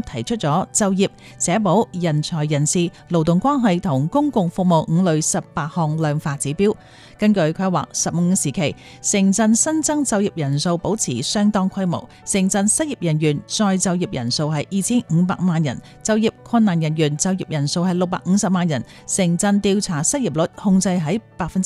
提出咗就業、社保、人才人事、勞動關係同公共服務5類18項量化指標。根據規劃15時期，城鎮新增就業人數保持相當規模，城鎮失業人員再就業人數係2500萬人，就業困難人員就業人數係650萬人，城鎮調查失業率控制喺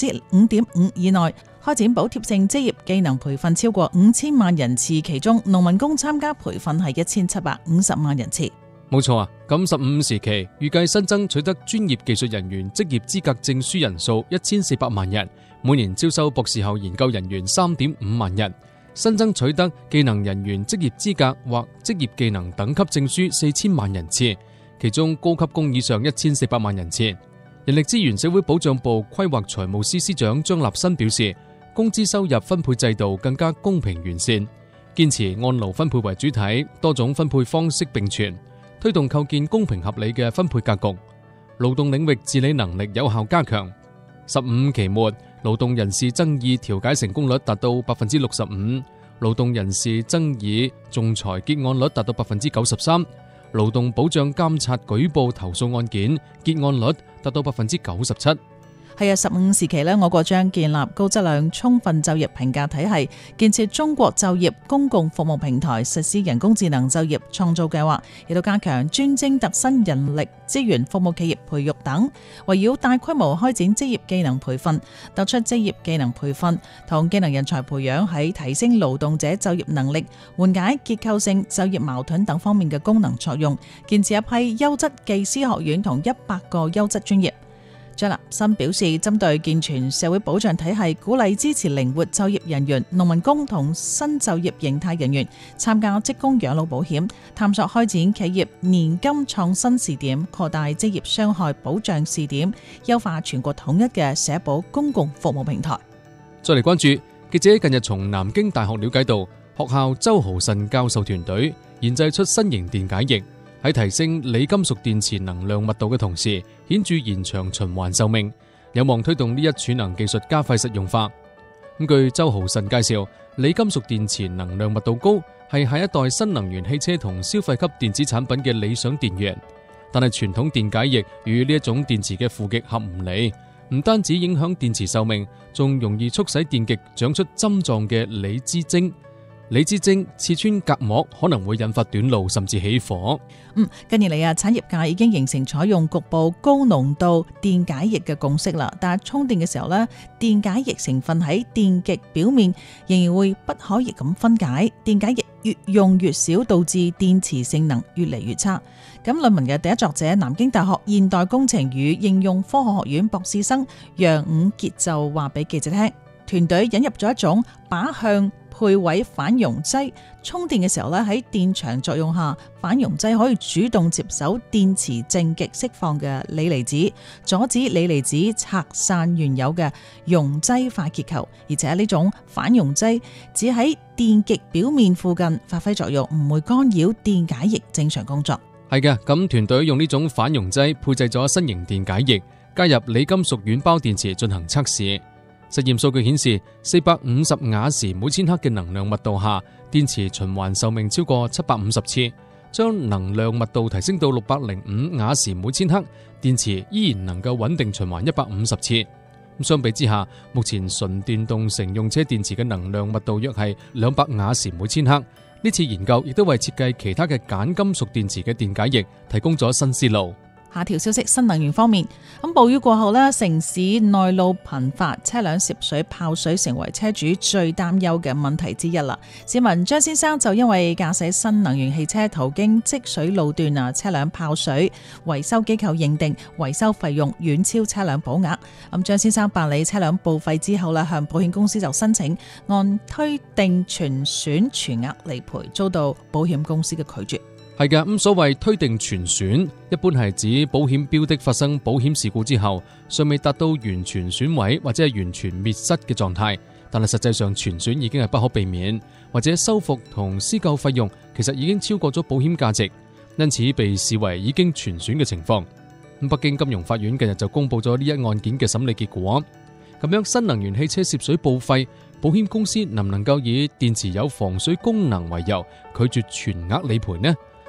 5.5% 以內。開展補貼性職業技能培訓超過5000萬人次，其中農民工參加培訓係1750萬人次。 冇錯啊，咁15時期預計新增取得專業技術人員職業資格證書人數1400萬人，每年招收博士後研究人員3.5萬人，新增取得技能人員職業資格或職業技能等級證書4000萬人次，其中高級工以上1400萬人次。人力資源社會保障部規劃財務司司長張立新表示，工資收入分配制度更加公平完善，堅持按勞分配為主體，多種分配方式並存，推動構建公平合理嘅分配格局。勞動領域治理能力有效加強。15期末，勞動人事爭議調解成功率達到65%，勞動人事爭議仲裁結案率達到93%，勞動保障監察舉報投訴案件結案率達到97%。 係啊，15時期我國將建立高質量充分就業評價體系，建設中國就業公共服務平台，實施人工智能就業創造計劃，亦都加強專精特新人力資源服務企業培育等，圍繞大規模開展職業技能培訓，突出職業技能培訓同技能人才培養喺提升勞動者就業能力、緩解結構性就業矛盾等方面嘅功能作用，建設一批優質技師學院同100個優質專業。張立新表示，針對健全社會保障體系，鼓勵支持靈活就業人員、農民工同新就業形態人員參加職工養老保險，探索開展企業年金創新試點，擴大職業傷害保障試點，優化全國統一嘅社保公共服務平台。 再嚟關注，記者近日從南京大學了解到，學校周豪臣教授團隊研製出新型電解液，喺提升鋰金屬電池能量密度嘅同時，顯著延長循環壽命，有望推動呢一儲能技術加快實用化。據周豪臣介紹，鋰金屬電池能量密度高，係下一代新能源汽車同消費級電子產品嘅理想電源。但係傳統電解液與呢一種電池嘅負極合唔嚟，唔單止影響電池壽命，仲容易促使電極長出針狀嘅鋰之晶。鋰之晶刺穿隔膜，可能會引發短路甚至起火。 近年嚟產業界已經形成採用局部高濃度電解液嘅共識啦。但係充電嘅時候電解液成分喺電極表面仍然會不可逆咁分解，電解液越用越少，導致電池性能越嚟越差。咁論文嘅第一作者，南京大學現代工程與應用科學學院博士生楊伍傑就話俾記者聽，團隊引入咗一種靶向配位反容劑，充電嘅時候喺電場作用下，反容劑可以主動接手電池正極釋放嘅鋰離子，阻止鋰離子拆散原有嘅溶劑化結構，而且呢種反容劑只喺電極表面附近發揮作用，唔會干擾電解液正常工作。 係嘅，咁團隊用呢種反容劑配製咗新型電解液，加入鋰金屬軟包電池進行測試。實驗數據顯示，450瓦時每千克嘅能量密度下，電池循環壽命超過750次。將能量密度提升到605瓦時每千克，電池依然能夠穩定循環150次。相比之下，目前純電動乘用車電池嘅能量密度約係200瓦時每千克。呢次研究亦都為設計其他嘅鹼金屬電池嘅電解液提供咗新思路。 下條消息，新能源方面，暴雨過後城市內路頻發，車輛涉水泡水成為車主最擔憂嘅問題之一啦。市民張先生就因為駕駛新能源汽車途經積水路段車輛泡水，維修機構認定維修費用遠超車輛保額。張先生辦理車輛報廢之後向保險公司就申請按推定全損全額理賠，遭到保險公司嘅拒絕。 係嘅，所謂推定全損，一般係指保險標的發生保險事故之後，尚未達到完全損毀或者係完全滅失嘅狀態，但係實際上全損已經係不可避免，或者修復同施救費用其實已經超過咗保險價值，因此被視為已經全損嘅情況。北京金融法院近日就公布咗呢一案件嘅審理結果。咁樣新能源汽車涉水報廢，保險公司能唔能夠以電池有防水功能為由拒絕全額理賠呢？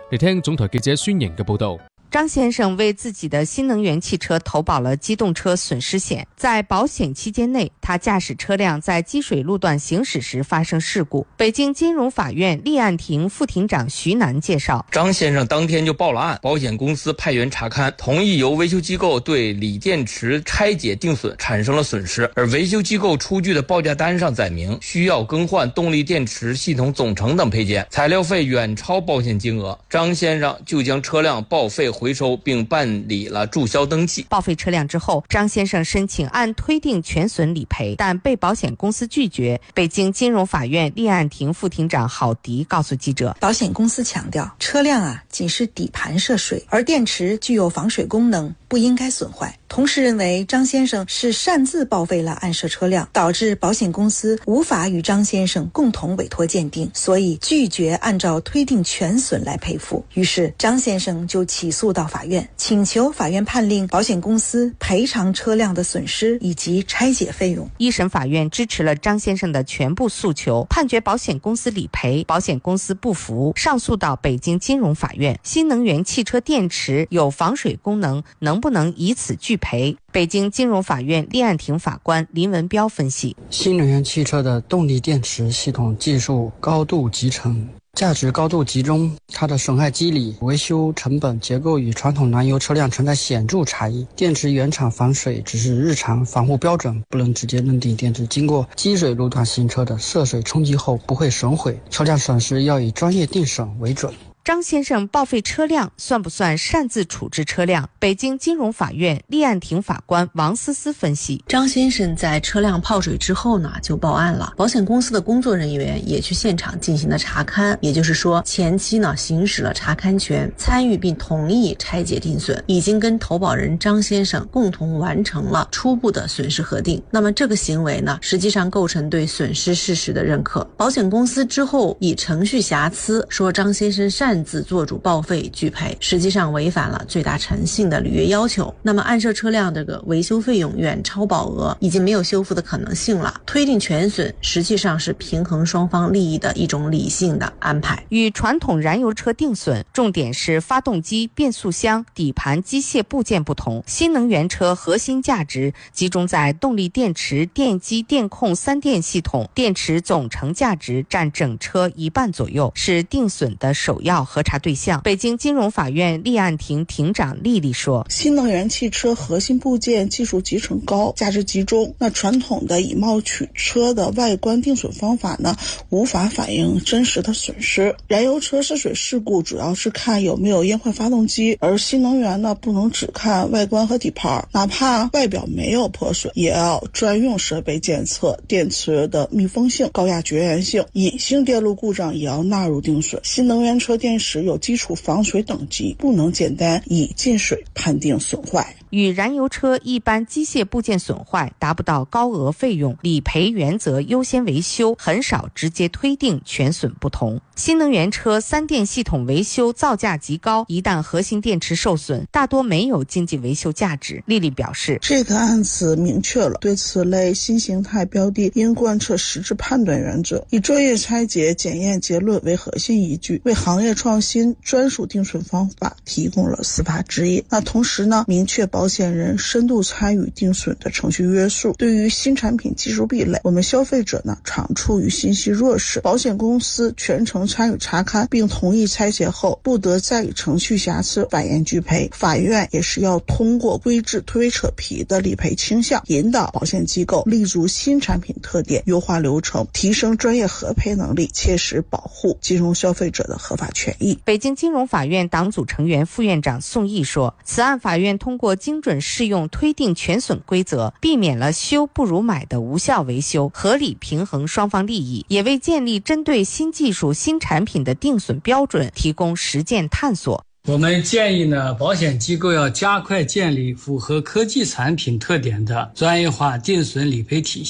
嚟聽總台記者孫瑩嘅報道。 张先生为自己的新能源汽车投保了机动车损失险，在保险期间内，他驾驶车辆在积水路段行驶时发生事故。北京金融法院立案庭副庭长徐楠介绍， 张先生当天就报了案，保险公司派员查勘，同意由维修机构对锂电池拆解定损产生了损失，而维修机构出具的报价单上载明需要更换动力电池系统总成等配件，材料费远超保险金额，张先生就将车辆报废回收并办理了注销登记。 报废车辆之后，张先生申请按推定全损理赔，但被保险公司拒绝。北京金融法院立案庭副庭长郝迪告诉记者， 保险公司强调，车辆仅是底盘涉水，而电池具有防水功能，不应该损坏。同时认为张先生是擅自报废了案涉车辆，导致保险公司无法与张先生共同委托鉴定，所以拒绝按照推定全损来赔付。于是张先生就起诉到法院，请求法院判令保险公司赔偿车辆的损失以及拆解费用。 一审法院支持了张先生的全部诉求，判决保险公司理赔，保险公司不服，上诉到北京金融法院。新能源汽车电池有防水功能，能不能以此拒赔？北京金融法院立案庭法官林文彪分析， 新能源汽车的动力电池系统技术高度集成，价值高度集中，它的损害机理、维修成本结构与传统燃油车辆存在显著差异。电池原厂防水只是日常防护标准，不能直接认定电池经过积水路段行车的涉水冲击后不会损毁，车辆损失要以专业定损为准。 张先生报废车辆算不算擅自处置车辆？北京金融法院立案庭法官王思思分析， 张先生在车辆泡水之后呢，就报案了。保险公司的工作人员也去现场进行了查勘，也就是说，前期呢行使了查勘权，参与并同意拆解定损，已经跟投保人张先生共同完成了初步的损失核定。那么这个行为呢，实际上构成对损失事实的认可。保险公司之后以程序瑕疵说张先生擅自做主报废拒赔，实际上违反了最大诚信的履约要求。那么案涉车辆这个维修费用远超保额，已经没有修复的可能性了。推定全损实际上是平衡双方利益的一种理性的安排。 与传统燃油车定损重点是发动机、变速箱、底盘机械部件不同，新能源车核心价值集中在动力电池、电机、电控三电系统，电池总成价值占整车一半左右，是定损的首要核查对象。北京金融法院立案庭庭长丽丽说， 新能源汽车核心部件技术集成高，价值集中，那传统的以貌取车的外观定损方法呢，无法反映真实的损失。燃油车涉水事故主要是看有没有烟坏发动机，而新能源呢，不能只看外观和底盘，哪怕外表没有破损，也要专用设备检测电池的密封性、高压绝缘性，隐性电路故障也要纳入定损。新能源车电池有基础防水等级，不能简单以进水判定损坏。 与燃油车一般机械部件损坏达不到高额费用，理赔原则优先维修，很少直接推定全损不同。新能源车三电系统维修造价极高，一旦核心电池受损，大多没有经济维修价值。丽丽表示， 这个案子明确了对此类新形态标的应贯彻实质判断原则，以专业拆解检验结论为核心依据，为行业创新专属定损方法提供了司法指引。那同时呢，明确保险人深度参与定损的程序约束。对于新产品技术壁垒，我们消费者呢常处于信息弱势，保险公司全程参与查勘并同意拆解后，不得再以程序瑕疵反言拒赔。法院也是要通过规制推诿扯皮的理赔倾向，引导保险机构立足新产品特点，优化流程，提升专业核赔能力，切实保护金融消费者的合法权益。 北京金融法院党组成员副院长宋毅说，此案法院通过精准适用推定全损规则，避免了修不如买的无效维修，合理平衡双方利益，也为建立针对新技术新产品的定损标准提供实践探索。 我们建议呢，保险机构要加快建立符合科技产品特点的专业化定损理赔体系，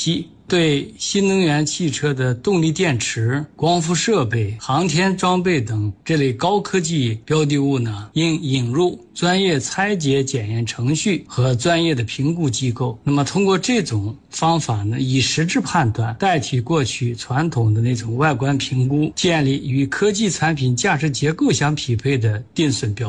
对新能源汽车的动力电池、光伏设备、航天装备等这类高科技标的物呢，应引入专业拆解检验程序和专业的评估机构。那么通过这种方法呢，以实质判断代替过去传统的那种外观评估，建立与科技产品价值结构相匹配的定损标